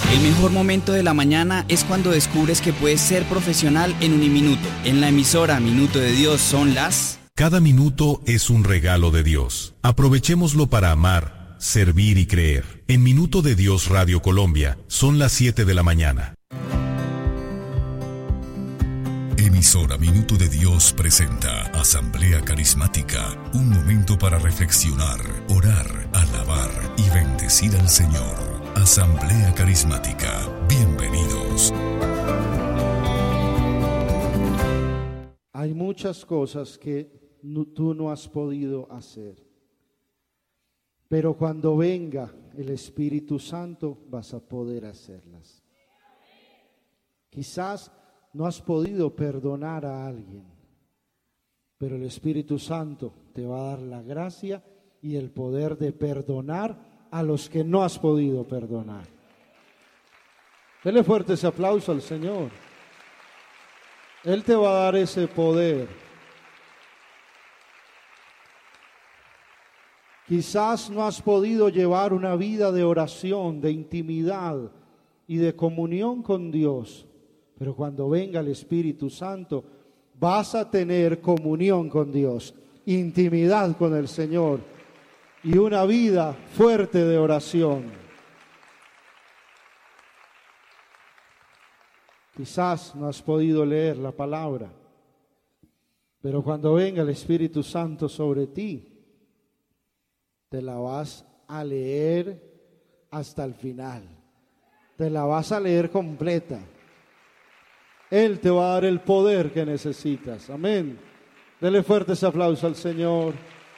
El mejor momento de la mañana es cuando descubres que puedes ser profesional en Uniminuto. En la emisora Minuto de Dios son las... Cada minuto es un regalo de Dios. Aprovechémoslo para amar, servir y creer. En Minuto de Dios Radio Colombia son las 7 de la mañana. Emisora Minuto de Dios presenta Asamblea Carismática, un momento para reflexionar, orar, alabar y bendecir al Señor. Asamblea Carismática, bienvenidos. Hay muchas cosas que tú no has podido hacer, pero cuando venga el Espíritu Santo vas a poder hacerlas. Quizás no has podido perdonar a alguien, pero el Espíritu Santo te va a dar la gracia y el poder de perdonar a los que no has podido perdonar. Dele fuerte ese aplauso al Señor. Él te va a dar ese poder. Quizás no has podido llevar una vida de oración, de intimidad y de comunión con Dios, pero cuando venga el Espíritu Santo vas a tener comunión con Dios, intimidad con el Señor y una vida fuerte de oración. Quizás no has podido leer la palabra, pero cuando venga el Espíritu Santo sobre ti, te la vas a leer hasta el final. Te la vas a leer completa. Él te va a dar el poder que necesitas. Amén. Dele fuerte ese aplauso al Señor.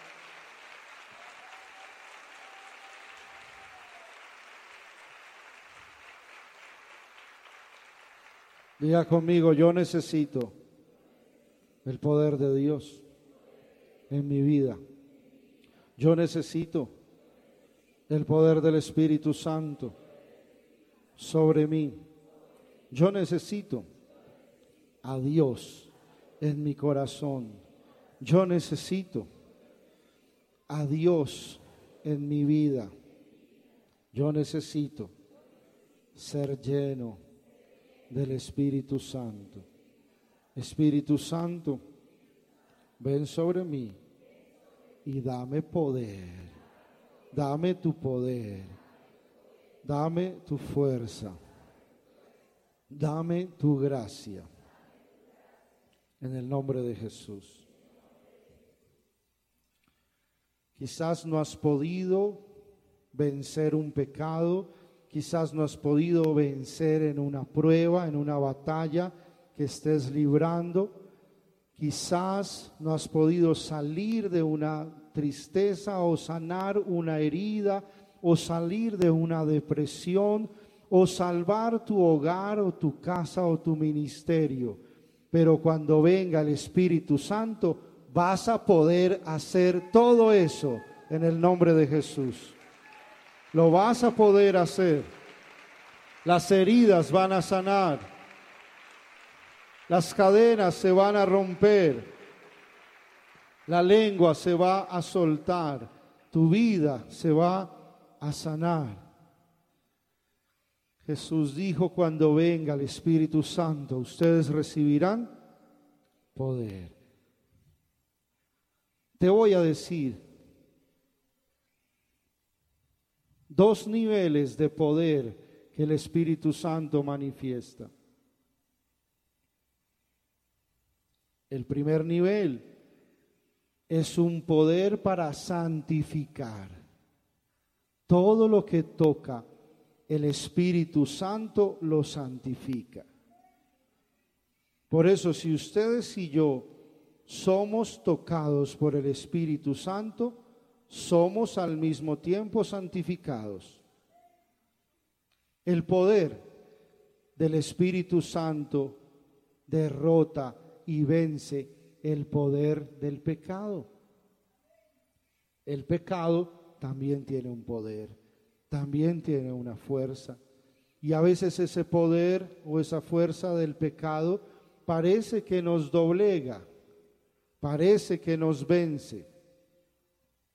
Diga conmigo, yo necesito el poder de Dios en mi vida. Yo necesito el poder del Espíritu Santo sobre mí. Yo necesito a Dios en mi corazón. Yo necesito a Dios en mi vida. Yo necesito ser lleno del Espíritu Santo. Espíritu Santo, ven sobre mí y dame poder. Dame tu poder. Dame tu fuerza. Dame tu gracia. En el nombre de Jesús. Quizás no has podido vencer un pecado, quizás no has podido vencer en una prueba, en una batalla que estés librando, quizás no has podido salir de una tristeza o sanar una herida o salir de una depresión o salvar tu hogar o tu casa o tu ministerio. Pero cuando venga el Espíritu Santo, vas a poder hacer todo eso en el nombre de Jesús. Lo vas a poder hacer. Las heridas van a sanar. Las cadenas se van a romper. La lengua se va a soltar. Tu vida se va a sanar. Jesús dijo, cuando venga el Espíritu Santo, ustedes recibirán poder. Te voy a decir 2 niveles de poder que el Espíritu Santo manifiesta. El primer nivel es un poder para santificar. Todo lo que toca el Espíritu Santo lo santifica. Por eso, si ustedes y yo somos tocados por el Espíritu Santo, somos al mismo tiempo santificados. El poder del Espíritu Santo derrota y vence el poder del pecado. El pecado también tiene un poder. También tiene una fuerza. Y a veces ese poder o esa fuerza del pecado parece que nos doblega, parece que nos vence.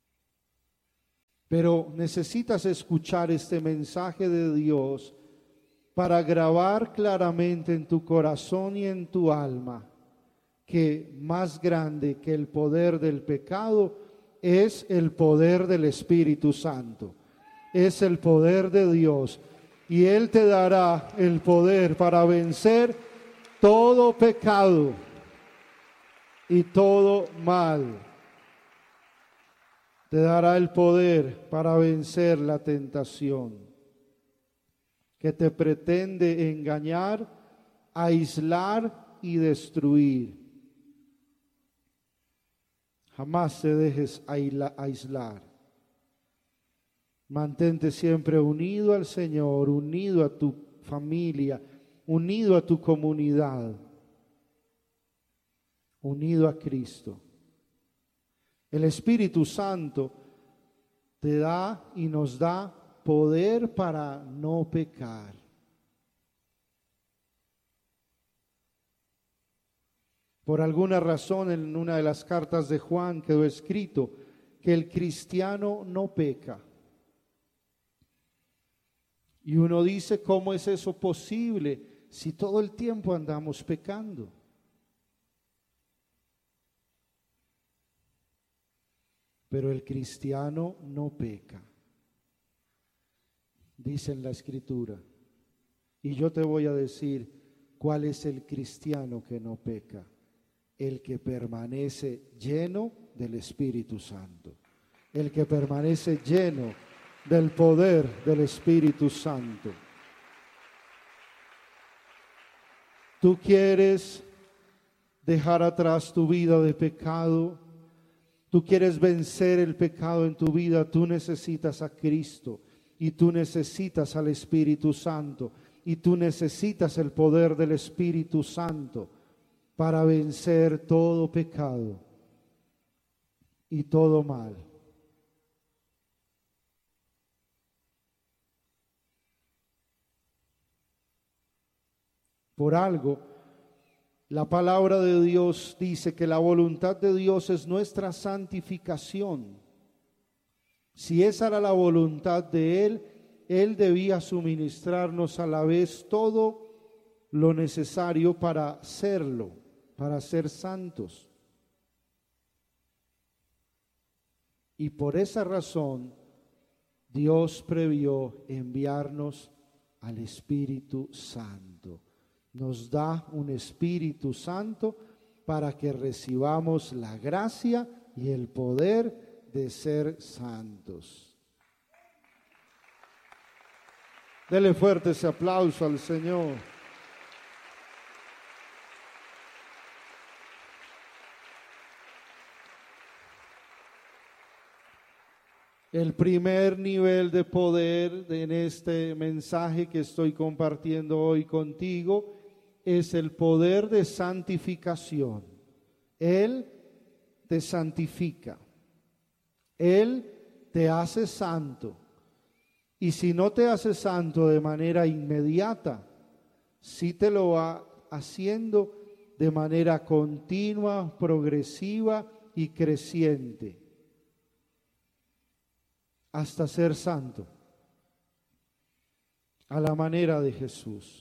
Pero necesitas escuchar este mensaje de Dios para grabar claramente en tu corazón y en tu alma que más grande que el poder del pecado es el poder del Espíritu Santo, es el poder de Dios, y Él te dará el poder para vencer todo pecado y todo mal. Te dará el poder para vencer la tentación que te pretende engañar, aislar y destruir. Jamás te dejes aislar. Mantente siempre unido al Señor, unido a tu familia, unido a tu comunidad, unido a Cristo. El Espíritu Santo te da y nos da poder para no pecar. Por alguna razón, en una de las cartas de Juan quedó escrito que el cristiano no peca. Y uno dice, ¿cómo es eso posible si todo el tiempo andamos pecando? Pero el cristiano no peca, dice en la Escritura. Y yo te voy a decir cuál es el cristiano que no peca: el que permanece lleno del Espíritu Santo, el que permanece lleno del poder del Espíritu Santo. ¿Tú quieres dejar atrás tu vida de pecado? ¿Tú quieres vencer el pecado en tu vida? Tú necesitas a Cristo, y tú necesitas al Espíritu Santo, y tú necesitas el poder del Espíritu Santo para vencer todo pecado y todo mal. Por algo, la palabra de Dios dice que la voluntad de Dios es nuestra santificación. Si esa era la voluntad de Él, Él debía suministrarnos a la vez todo lo necesario para hacerlo, para ser santos. Y por esa razón, Dios previó enviarnos al Espíritu Santo. Nos da un Espíritu Santo para que recibamos la gracia y el poder de ser santos. Dele fuerte ese aplauso al Señor. El primer nivel de poder en este mensaje que estoy compartiendo hoy contigo es el poder de santificación. Él te santifica. Él te hace santo. Y si no te hace santo de manera inmediata, sí te lo va haciendo de manera continua, progresiva y creciente, hasta ser santo, a la manera de Jesús.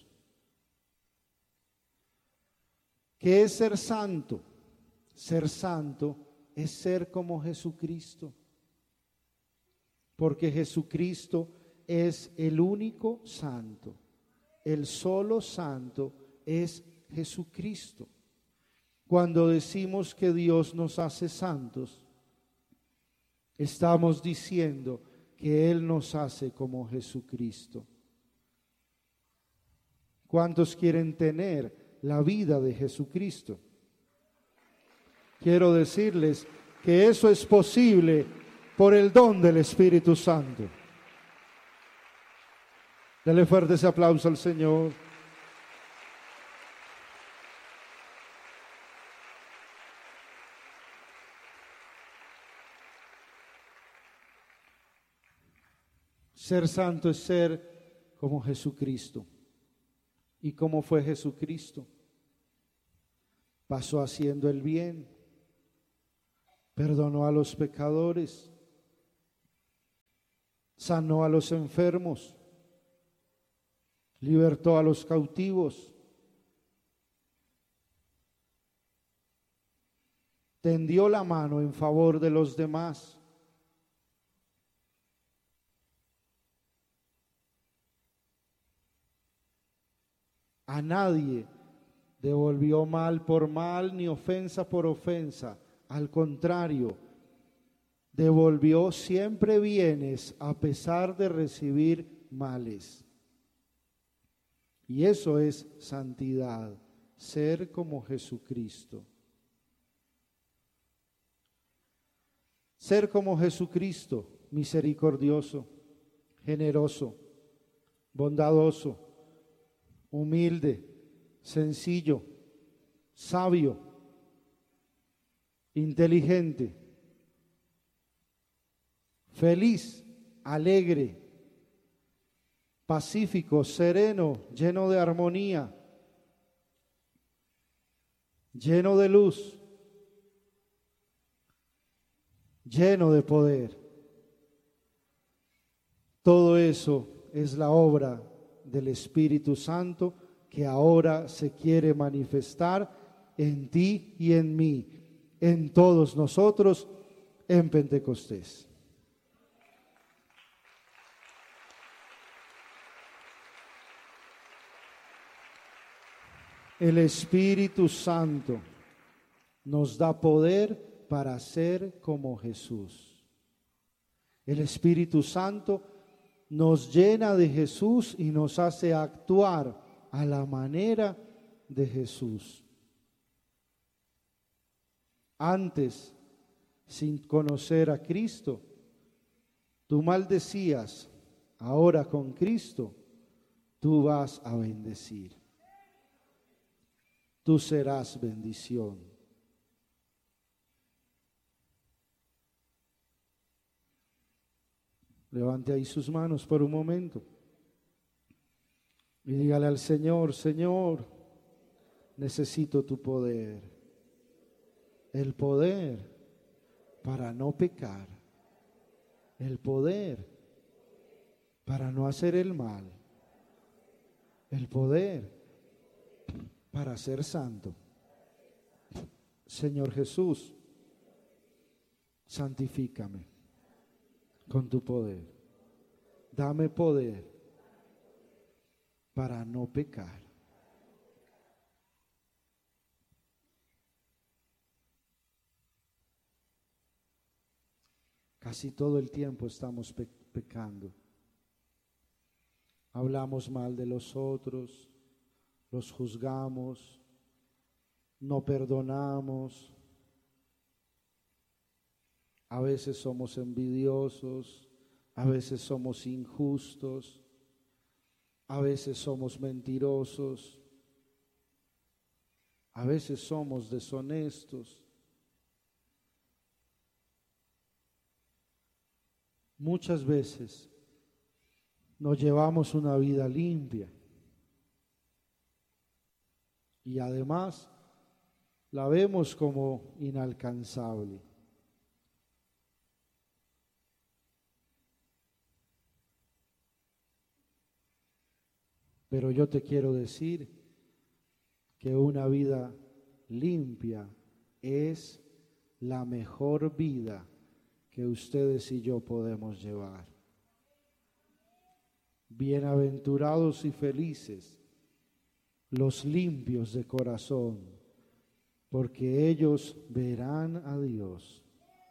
¿Qué es ser santo? Ser santo es ser como Jesucristo, porque Jesucristo es el único santo. El solo santo es Jesucristo. Cuando decimos que Dios nos hace santos, estamos diciendo que Él nos hace como Jesucristo. ¿Cuántos quieren tener la vida de Jesucristo? Quiero decirles que eso es posible por el don del Espíritu Santo. Dale fuerte ese aplauso al Señor. Ser santo es ser como Jesucristo. ¿Y cómo fue Jesucristo? Pasó haciendo el bien, perdonó a los pecadores, sanó a los enfermos, libertó a los cautivos, tendió la mano en favor de los demás. A nadie devolvió mal por mal ni ofensa por ofensa. Al contrario, devolvió siempre bienes a pesar de recibir males. Y eso es santidad, ser como Jesucristo. Ser como Jesucristo, misericordioso, generoso, bondadoso, humilde, sencillo, sabio, inteligente, feliz, alegre, pacífico, sereno, lleno de armonía, lleno de luz, lleno de poder. Todo eso es la obra del Espíritu Santo que ahora se quiere manifestar en ti y en mí, en todos nosotros, en Pentecostés. El Espíritu Santo nos da poder para ser como Jesús. El Espíritu Santo nos llena de Jesús y nos hace actuar a la manera de Jesús. Antes, sin conocer a Cristo, tú maldecías. Ahora con Cristo, tú vas a bendecir. Tú serás bendición. Levante ahí sus manos por un momento y dígale al Señor: Señor, necesito tu poder. El poder para no pecar. El poder para no hacer el mal. El poder para ser santo. Señor Jesús, santifícame con tu poder. Dame poder para no pecar. Casi todo el tiempo estamos pecando. Hablamos mal de los otros, los juzgamos, no perdonamos. A veces somos envidiosos, a veces somos injustos, a veces somos mentirosos, a veces somos deshonestos. Muchas veces nos llevamos una vida limpia y además la vemos como inalcanzable. Pero yo te quiero decir que una vida limpia es la mejor vida que ustedes y yo podemos llevar. Bienaventurados y felices los limpios de corazón, porque ellos verán a Dios.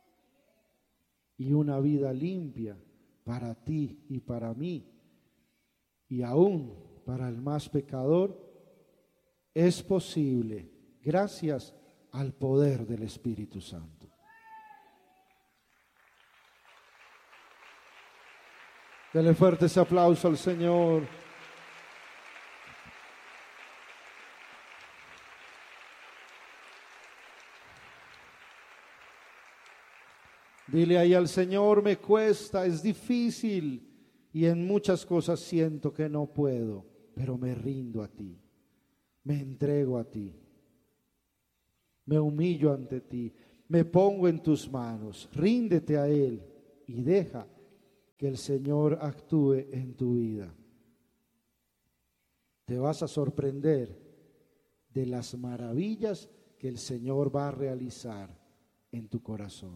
Y una vida limpia para ti y para mí, y aún para el más pecador, es posible gracias al poder del Espíritu Santo. Dele fuerte ese aplauso al Señor. Dile ahí al Señor: me cuesta, es difícil y en muchas cosas siento que no puedo, pero me rindo a ti, me entrego a ti, me humillo ante ti, me pongo en tus manos. Ríndete a Él y deja que el Señor actúe en tu vida. te vas a sorprender de las maravillas que el Señor va a realizar en tu corazón.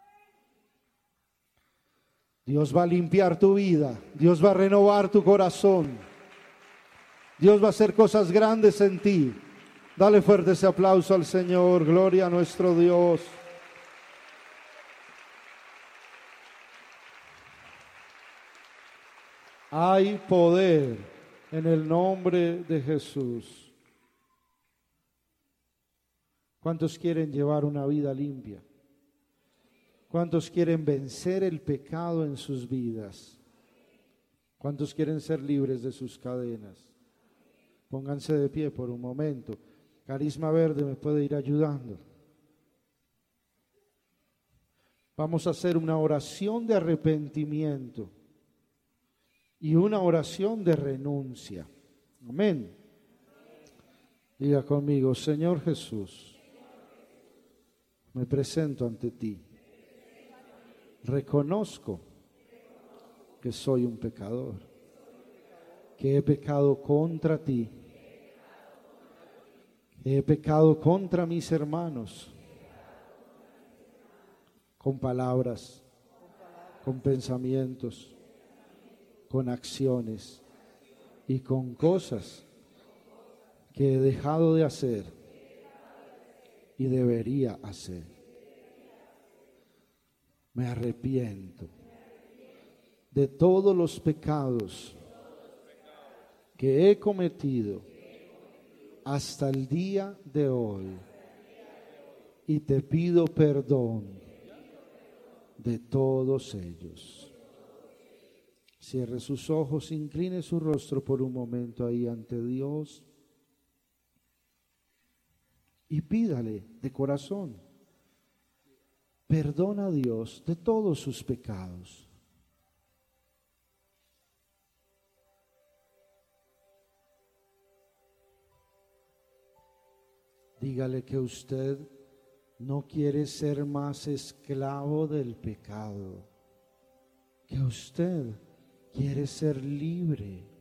Dios va a limpiar tu vida, Dios va a renovar tu corazón, Dios va a hacer cosas grandes en ti. Dale fuerte ese aplauso al Señor, gloria a nuestro Dios. Hay poder en el nombre de Jesús. ¿Cuántos quieren llevar una vida limpia? ¿Cuántos quieren vencer el pecado en sus vidas? ¿Cuántos quieren ser libres de sus cadenas? Pónganse de pie por un momento. Carisma Verde me puede ir ayudando. Vamos a hacer una oración de arrepentimiento y una oración de renuncia. Amén. Diga conmigo: Señor Jesús, me presento ante ti. Reconozco que soy un pecador, que he pecado contra ti, que he pecado contra mis hermanos, con palabras, con pensamientos, con acciones y con cosas que he dejado de hacer y debería hacer. Me arrepiento de todos los pecados que he cometido hasta el día de hoy y te pido perdón de todos ellos. Cierre sus ojos, incline su rostro por un momento ahí ante Dios y pídale de corazón perdón a Dios de todos sus pecados. Dígale que usted no quiere ser más esclavo del pecado, que usted quiere ser libre,